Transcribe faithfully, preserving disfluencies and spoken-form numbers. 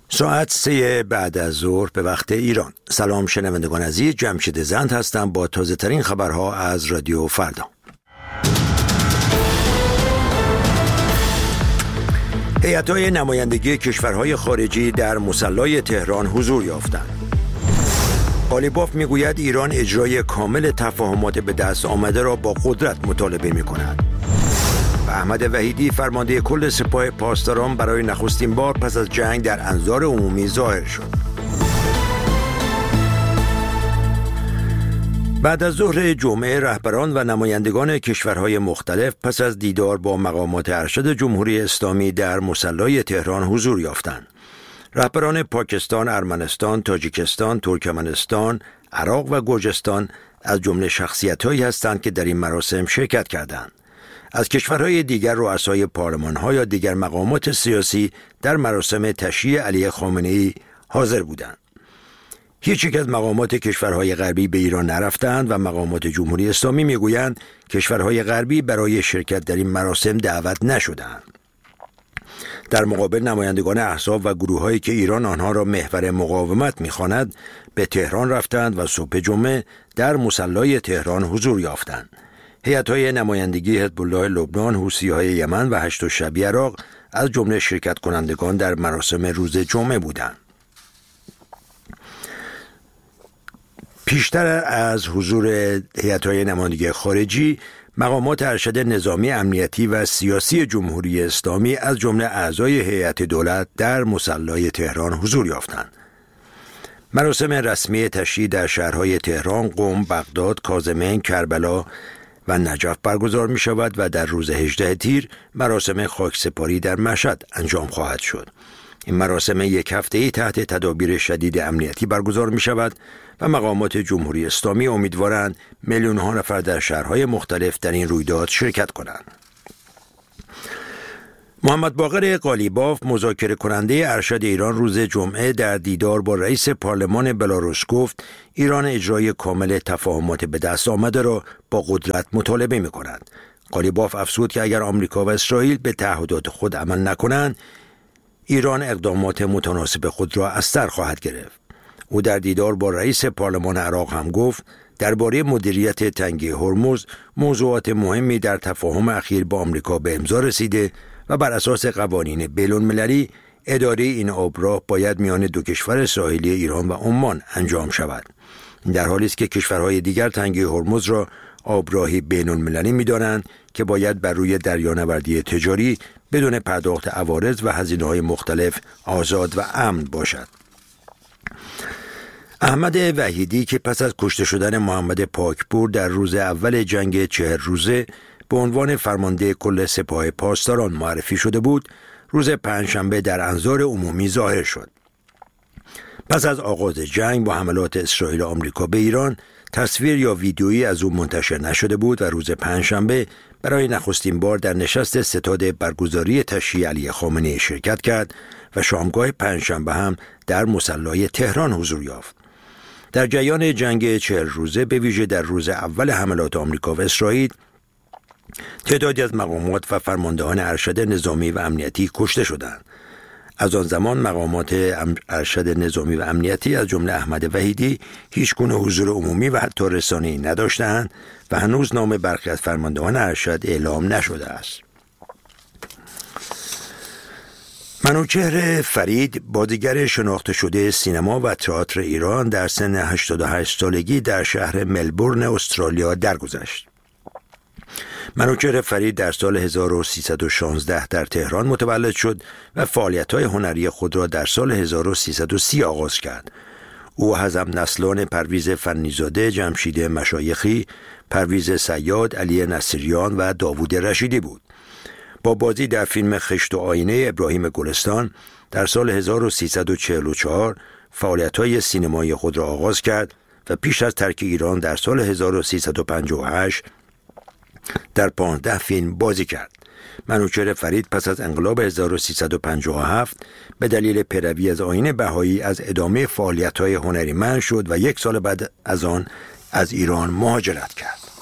ساعت سه بعد از ظهر به وقت ایران. سلام شنوندگان عزیز، جمشید زند هستم با تازه ترین خبرها از رادیو فردا. هیئت‌های نمایندگی کشورهای خارجی در مصلی تهران حضور یافتند. قالیباف میگوید ایران اجرای کامل تفاهمات به دست آمده را با قدرت مطالبه می‌کند. و احمد وحیدی فرمانده کل سپاه پاسداران برای نخستین بار پس از جنگ در انظار عمومی ظاهر شد. بعد از ظهر جمعه رهبران و نمایندگان کشورهای مختلف پس از دیدار با مقامات ارشد جمهوری اسلامی در مصلی تهران حضور یافتند. رهبران پاکستان، ارمنستان، تاجیکستان، ترکمنستان، عراق و گرجستان از جمله شخصیت‌هایی هستند که در این مراسم شرکت کردند. از کشورهای دیگر رؤسای پارلمان‌ها یا دیگر مقامات سیاسی در مراسم تشییع علی خامنه‌ای حاضر بودند. هیچ یک از مقامات کشورهای غربی به ایران نرفتند و مقامات جمهوری اسلامی میگویند کشورهای غربی برای شرکت در این مراسم دعوت نشدند. در مقابل نمایندگان احزاب و گروه‌هایی که ایران آنها را محور مقاومت می‌خواند به تهران رفتند و صبح جمعه در مصلی تهران حضور یافتند. هیئت‌های نمایندگی حزب الله لبنان، حوثی‌های یمن و هشت شبی عراق از جمله شرکت کنندگان در مراسم روز جمعه بودند. پیشتر از حضور هیئت‌های نمایندگی خارجی، مقامات ارشد نظامی، امنیتی و سیاسی جمهوری اسلامی از جمله اعضای هیئت دولت در مصلی تهران حضور یافتند. مراسم رسمی تشییع در شهرهای تهران، قم، بغداد، کاظمین، کربلا و نجف برگزار می شود و در روز هجدهم تیر مراسم خاکسپاری در مشهد انجام خواهد شد. این مراسم یک هفته‌ای تحت تدابیر شدید امنیتی برگزار می شود و مقامات جمهوری اسلامی امیدوارند میلیون ها نفر در شهرهای مختلف در این رویداد شرکت کنند. محمد باقر قالیباف، مذاکره کننده ارشد ایران، روز جمعه در دیدار با رئیس پارلمان بلاروس گفت ایران اجرای کامل تفاهمات به دست آمده را با قدرت مطالبه می کند. قالیباف افزود که اگر آمریکا و اسرائیل به تعهدات خود عمل نکنند، ایران اقدامات متناسب خود را از سر خواهد گرفت. او در دیدار با رئیس پارلمان عراق هم گفت درباره مدیریت تنگه هرمز موضوعات مهمی در تفاهم اخیر با آمریکا به امضا رسیده و بر اساس قوانین بین‌المللی اداره این آبراه باید میان دو کشور ساحلی ایران و عمان انجام شود. در حالی است که کشورهای دیگر تنگه هرمز را آبراهی بین‌المللی می‌دانند که باید بر روی دریانوردی تجاری بدون پرداخت عوارض و هزینه‌های مختلف آزاد و امن باشد. احمد وحیدی که پس از کشته شدن محمد پاکپور در روز اول جنگ چهل روزه به عنوان فرمانده کل سپاه پاسداران معرفی شده بود، روز پنجشنبه در انظار عمومی ظاهر شد. پس از آغاز جنگ با حملات اسرائیل و آمریکا به ایران، تصویر یا ویدیویی از او منتشر نشده بود و روز پنجشنبه برای نخستین بار در نشست ستاد برگزاری تشییع علی خامنه‌ای شرکت کرد و شامگاه پنجشنبه هم در مصلی تهران حضور یافت. در جریان جنگ چهل روزه، به ویژه در روز اول حملات آمریکا و اسرائیل، تعدادی از مقامات و فرماندهان ارشد نظامی و امنیتی کشته شدند. از آن زمان مقامات ارشد نظامی و امنیتی از جمله احمد وحیدی هیچ گونه حضور عمومی و حتی رسانه‌ای نداشتند و هنوز نام برخی از فرماندهان ارشد اعلام نشده است. منوچهر فرید، بازیگر شناخته شده سینما و تئاتر ایران، در سن هشتاد و هشت سالگی در شهر ملبورن استرالیا درگذشت. منوچهر فرید در سال هزار و سیصد و شانزده در تهران متولد شد و فعالیت‌های هنری خود را در سال هزار و سیصد و سی آغاز کرد. او از هم نسلان پرویز فنیزاده، جمشید مشایخی، پرویز صیاد، علی نصیریان و داوود رشیدی بود. با بازی در فیلم خشت و آینه ابراهیم گلستان در سال هزار و سیصد و چهل و چهار فعالیت‌های سینمایی خود را آغاز کرد و پیش از ترک ایران در سال هزار و سیصد و پنجاه و هشت در پانزده فیلم بازی کرد. منوچهر فرید پس از انقلاب هزار و سیصد و پنجاه و هفت به دلیل پیروی از آیین بهایی از ادامه فعالیت‌های هنری منع شد و یک سال بعد از آن از ایران مهاجرت کرد.